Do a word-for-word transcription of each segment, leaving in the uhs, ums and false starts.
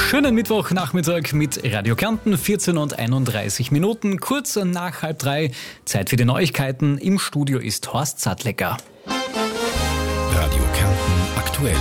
Schönen Mittwochnachmittag mit Radio Kärnten, vierzehn und einunddreißig Minuten, kurz nach halb drei. Zeit für die Neuigkeiten. Im Studio ist Horst Sattlecker. Radio Kärnten aktuell.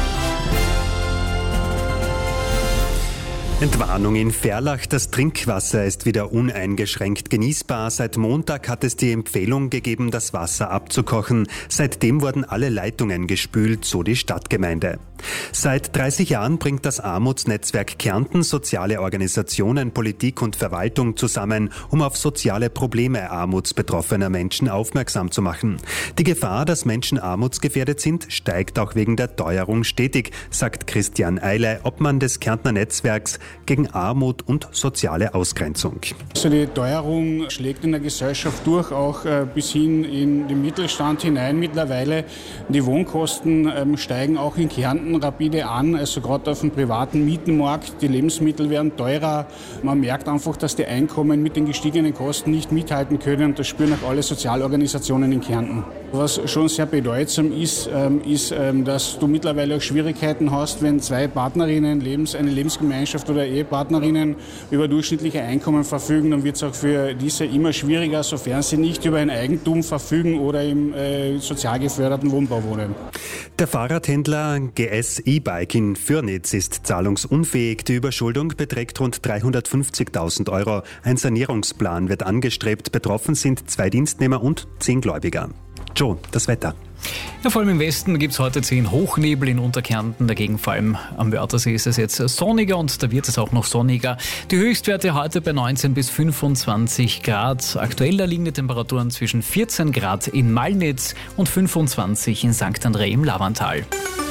Entwarnung in Verlach. Das Trinkwasser ist wieder uneingeschränkt genießbar. Seit Montag hat es die Empfehlung gegeben, das Wasser abzukochen. Seitdem wurden alle Leitungen gespült, so die Stadtgemeinde. Seit dreißig Jahren bringt das Armutsnetzwerk Kärnten soziale Organisationen, Politik und Verwaltung zusammen, um auf soziale Probleme armutsbetroffener Menschen aufmerksam zu machen. Die Gefahr, dass Menschen armutsgefährdet sind, steigt auch wegen der Teuerung stetig, sagt Christian Eile, Obmann des Kärntner Netzwerks gegen Armut und soziale Ausgrenzung. Also die Teuerung schlägt in der Gesellschaft durch, auch äh, bis hin in den Mittelstand hinein mittlerweile. Die Wohnkosten ähm, steigen auch in Kärnten rapide an, also gerade auf dem privaten Mietenmarkt. Die Lebensmittel werden teurer. Man merkt einfach, dass die Einkommen mit den gestiegenen Kosten nicht mithalten können, und das spüren auch alle Sozialorganisationen in Kärnten. Was schon sehr bedeutsam ist, ähm, ist, ähm, dass du mittlerweile auch Schwierigkeiten hast, wenn zwei Partnerinnen Lebens, eine Lebensgemeinschaft oder Ehepartnerinnen über durchschnittliche Einkommen verfügen, dann wird es auch für diese immer schwieriger, sofern sie nicht über ein Eigentum verfügen oder im äh, sozial geförderten Wohnbau wohnen. Der Fahrradhändler G S E-Bike in Fürnitz ist zahlungsunfähig. Die Überschuldung beträgt rund dreihundertfünfzigtausend Euro. Ein Sanierungsplan wird angestrebt. Betroffen sind zwei Dienstnehmer und zehn Gläubiger. Joe, das Wetter. Ja, vor allem im Westen gibt es heute zehn Hochnebel in Unterkärnten. Dagegen vor allem am Wörthersee ist es jetzt sonniger und da wird es auch noch sonniger. Die Höchstwerte heute bei neunzehn bis fünfundzwanzig Grad. Aktuell da liegen die Temperaturen zwischen vierzehn Grad in Malnitz und fünfundzwanzig in Sankt André im Lavantal.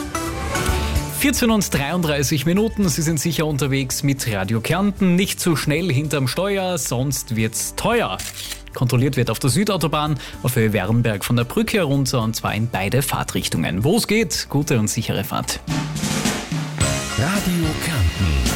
vierzehn und dreiunddreißig Minuten, Sie sind sicher unterwegs mit Radio Kärnten. Nicht zu schnell hinterm Steuer, sonst wird's teuer. Kontrolliert wird auf der Südautobahn auf Höhe Wernberg von der Brücke herunter, und zwar in beide Fahrtrichtungen. Wo es geht, gute und sichere Fahrt.